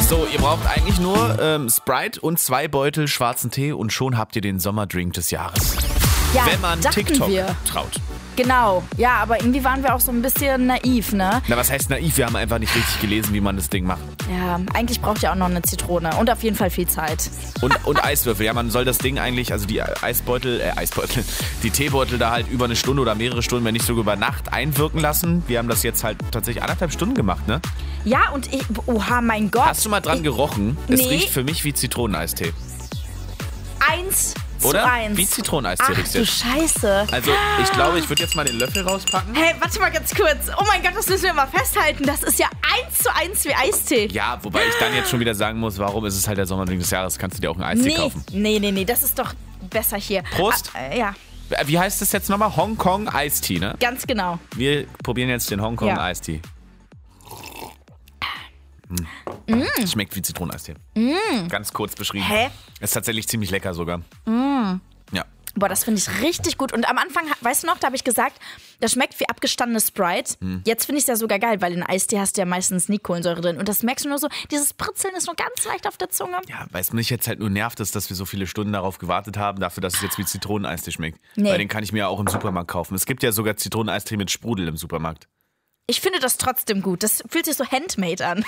So, ihr braucht eigentlich nur Sprite und 2 Beutel schwarzen Tee und schon habt ihr den Sommerdrink des Jahres. Ja, Wenn man dachten TikTok wir. traut. Genau, ja, aber irgendwie waren wir auch so ein bisschen naiv, ne? Na, was heißt naiv? Wir haben einfach nicht richtig gelesen, wie man das Ding macht. Ja, eigentlich braucht ihr auch noch eine Zitrone und auf jeden Fall viel Zeit. Und Eiswürfel. Ja, man soll das Ding eigentlich, also die Eisbeutel, die Teebeutel da halt über eine Stunde oder mehrere Stunden, wenn nicht sogar über Nacht einwirken lassen. Wir haben das jetzt halt tatsächlich 1,5 Stunden gemacht, ne? Ja, und oha, mein Gott. Hast du mal dran gerochen? Es Nee. riecht für mich wie Zitroneneistee. 1 Oder? zu 1. Wie Zitroneneistee Ach riecht's du jetzt. Scheiße. Also, ich glaube, ich würde jetzt mal den Löffel rauspacken. Hey, warte mal ganz kurz. Oh mein Gott, das müssen wir mal festhalten. Das ist ja 1 zu 1 wie Eistee. Ja, wobei ich dann jetzt schon wieder sagen muss, warum ist es halt der Sommerdrink des Jahres? Kannst du dir auch einen Eistee kaufen. Nee, das ist doch besser hier. Prost. Ja, Wie heißt das jetzt nochmal? Hongkong Eistee, ne? ganz genau. Wir probieren jetzt den Hongkong Ja. Eistee. Schmeckt wie Zitroneneistee. Ganz kurz beschrieben. Hä? Ist tatsächlich ziemlich lecker sogar. Ja. Boah, das finde ich richtig gut. Und am Anfang, weißt du noch, da habe ich gesagt, das schmeckt wie abgestandenes Sprite. Jetzt finde ich es ja sogar geil, weil in Eistee hast du ja meistens nie Kohlensäure drin. Und das merkst du nur so, dieses Pritzeln ist nur ganz leicht auf der Zunge. Ja, weil es mich jetzt halt nur nervt, ist, dass wir so viele Stunden darauf gewartet haben, dafür, dass es jetzt wie Zitroneneistee schmeckt. Nee. Weil den kann ich mir ja auch im Supermarkt kaufen. Es gibt ja sogar Zitroneneistee mit Sprudel im Supermarkt. Ich finde das trotzdem gut. Das fühlt sich so handmade an.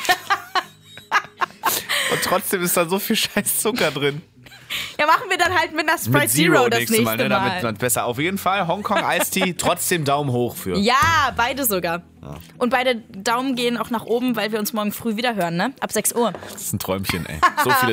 Und trotzdem ist da so viel scheiß Zucker drin. Ja, machen wir dann halt mit einer Sprite Mit Zero das nächste Mal. ne? Damit man besser. Auf jeden Fall Hongkong Eistee, trotzdem Daumen hoch für. Ja, beide sogar. Und beide Daumen gehen auch nach oben, weil wir uns morgen früh wieder hören, ne? Ab 6 Uhr. Das ist ein Träumchen, ey. So viele